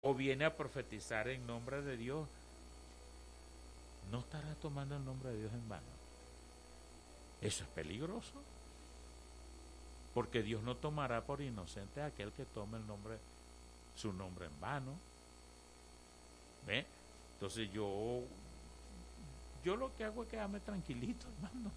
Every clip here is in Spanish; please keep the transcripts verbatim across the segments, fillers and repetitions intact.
o viene a profetizar en nombre de Dios, no estará tomando el nombre de Dios en vano. Eso es peligroso, porque Dios no tomará por inocente a aquel que tome el nombre, su nombre en vano. ¿Ve? Entonces yo yo lo que hago es quedarme tranquilito, hermano.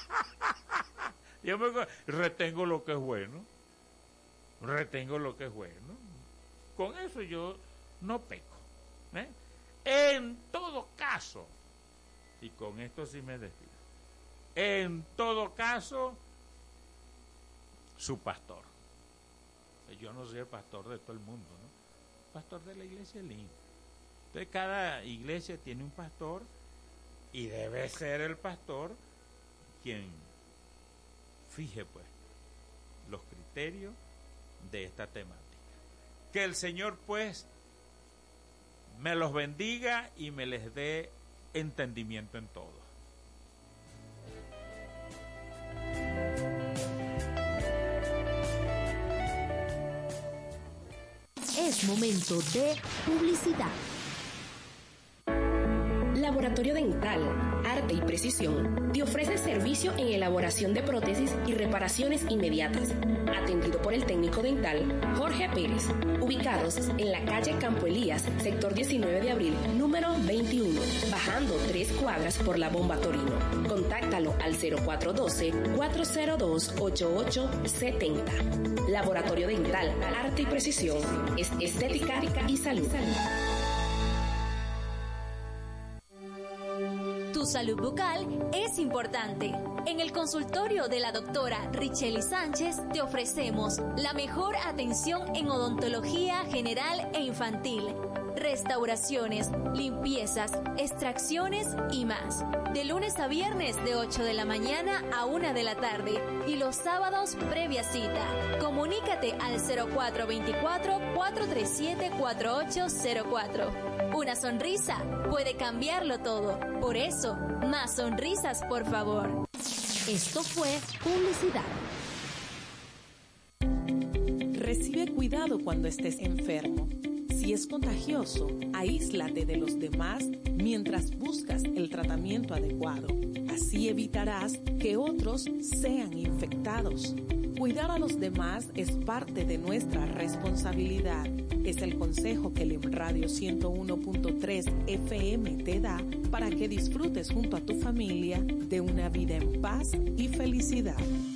Yo me retengo lo que es bueno, retengo lo que es bueno. Con eso yo no peco. ¿Eh? En todo caso, y con esto sí me despido, en todo caso, su pastor. Yo no soy el pastor de todo el mundo, ¿no? Pastor de la iglesia es lindo. Entonces cada iglesia tiene un pastor y debe ser el pastor quien fije pues los criterios de esta temática. Que el Señor pues me los bendiga y me les dé entendimiento en todo. Es momento de publicidad. Laboratorio Dental, Arte y Precisión te ofrece servicio en elaboración de prótesis y reparaciones inmediatas. Atendido por el técnico dental Jorge Pérez. Ubicados en la calle Campo Elías, sector diecinueve de abril, número veintiuno, bajando tres cuadras por la Bomba Torino. Contáctalo al cero cuatro uno dos, cuatro cero dos, ocho ocho siete cero. Laboratorio Dental, Arte y Precisión. Es estética y salud. Tu salud bucal es importante. En el consultorio de la doctora Richely Sánchez te ofrecemos la mejor atención en odontología general e infantil, restauraciones, limpiezas, extracciones y más. De lunes a viernes de ocho de la mañana a una de la tarde y los sábados previa cita. Comunícate al cero cuatro dos cuatro, cuatro tres siete, cuatro ocho cero cuatro. Una sonrisa puede cambiarlo todo. Por eso, más sonrisas, por favor. Esto fue publicidad. Recibe cuidado cuando estés enfermo. Si es contagioso, aíslate de los demás mientras buscas el tratamiento adecuado. Así evitarás que otros sean infectados. Cuidar a los demás es parte de nuestra responsabilidad. Es el consejo que Lem Radio ciento uno punto tres F M te da para que disfrutes junto a tu familia de una vida en paz y felicidad.